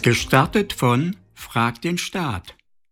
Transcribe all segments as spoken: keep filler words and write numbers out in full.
Gestartet von Frag den Staat.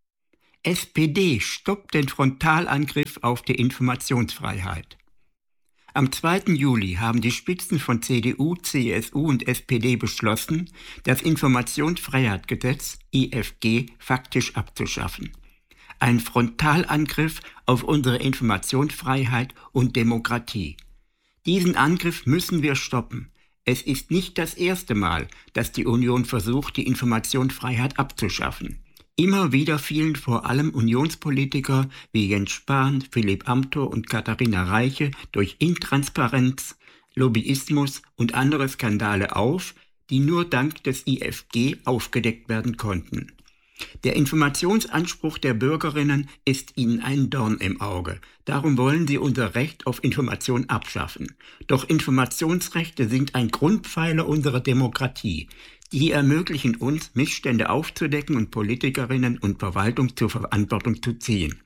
S P D stoppt den Frontalangriff auf die Informationsfreiheit. Am zweiten Juli haben die Spitzen von C D U, C S U und S P D beschlossen, das Informationsfreiheitsgesetz I F G faktisch abzuschaffen. Ein Frontalangriff auf unsere Informationsfreiheit und Demokratie. Diesen Angriff müssen wir stoppen. Es ist nicht das erste Mal, dass die Union versucht, die Informationsfreiheit abzuschaffen. Immer wieder fielen vor allem Unionspolitiker wie Jens Spahn, Philipp Amthor und Katharina Reiche durch Intransparenz, Lobbyismus und andere Skandale auf, die nur dank des I F G aufgedeckt werden konnten. Der Informationsanspruch der Bürgerinnen ist ihnen ein Dorn im Auge. Darum wollen sie unser Recht auf Information abschaffen. Doch Informationsrechte sind ein Grundpfeiler unserer Demokratie. Die ermöglichen uns, Missstände aufzudecken und Politikerinnen und Verwaltung zur Verantwortung zu ziehen.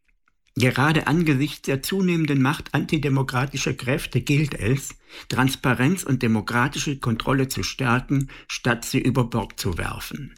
Gerade angesichts der zunehmenden Macht antidemokratischer Kräfte gilt es, Transparenz und demokratische Kontrolle zu stärken, statt sie über Bord zu werfen.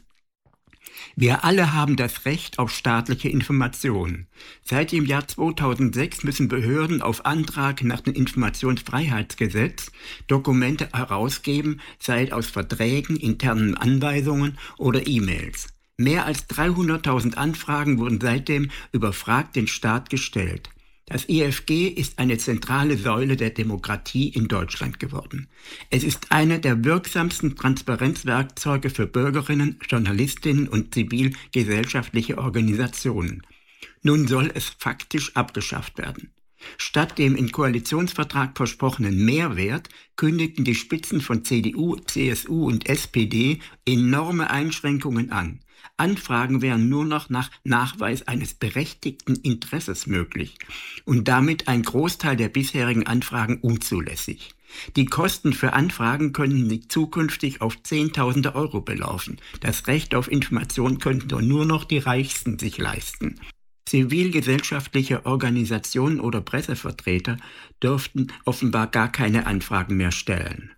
Wir alle haben das Recht auf staatliche Informationen. Seit dem Jahr zweitausendsechs müssen Behörden auf Antrag nach dem Informationsfreiheitsgesetz Dokumente herausgeben, sei es aus Verträgen, internen Anweisungen oder E-Mails. Mehr als dreihunderttausend Anfragen wurden seitdem über Frag den Staat gestellt. Das I F G ist eine zentrale Säule der Demokratie in Deutschland geworden. Es ist einer der wirksamsten Transparenzwerkzeuge für Bürgerinnen, Journalistinnen und zivilgesellschaftliche Organisationen. Nun soll es faktisch abgeschafft werden. Statt dem im Koalitionsvertrag versprochenen Mehrwert kündigten die Spitzen von C D U, C S U und S P D enorme Einschränkungen an. Anfragen wären nur noch nach Nachweis eines berechtigten Interesses möglich und damit ein Großteil der bisherigen Anfragen unzulässig. Die Kosten für Anfragen könnten sich zukünftig auf Zehntausende Euro belaufen. Das Recht auf Information könnten nur noch die Reichsten sich leisten. Zivilgesellschaftliche Organisationen oder Pressevertreter dürften offenbar gar keine Anfragen mehr stellen.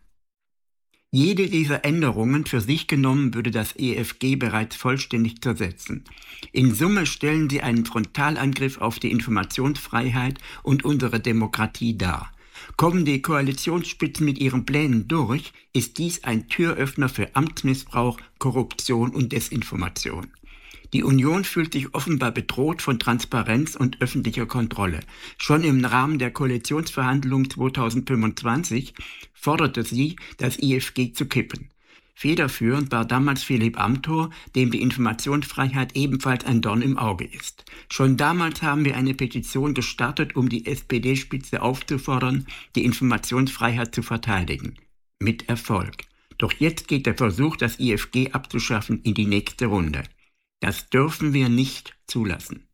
Jede dieser Änderungen für sich genommen würde das E F G bereits vollständig zersetzen. In Summe stellen sie einen Frontalangriff auf die Informationsfreiheit und unsere Demokratie dar. Kommen die Koalitionsspitzen mit ihren Plänen durch, ist dies ein Türöffner für Amtsmissbrauch, Korruption und Desinformation. Die Union fühlt sich offenbar bedroht von Transparenz und öffentlicher Kontrolle. Schon im Rahmen der Koalitionsverhandlungen zweitausendfünfundzwanzig forderte sie, das I F G zu kippen. Federführend war damals Philipp Amthor, dem die Informationsfreiheit ebenfalls ein Dorn im Auge ist. Schon damals haben wir eine Petition gestartet, um die S P D-Spitze aufzufordern, die Informationsfreiheit zu verteidigen. Mit Erfolg. Doch jetzt geht der Versuch, das I F G abzuschaffen, in die nächste Runde. Das dürfen wir nicht zulassen.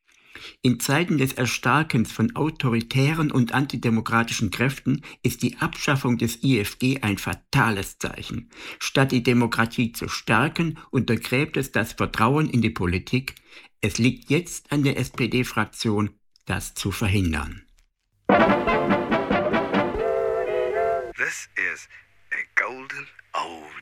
In Zeiten des Erstarkens von autoritären und antidemokratischen Kräften ist die Abschaffung des I F G ein fatales Zeichen. Statt die Demokratie zu stärken, untergräbt es das Vertrauen in die Politik. Es liegt jetzt an der S P D-Fraktion, das zu verhindern. This is a golden old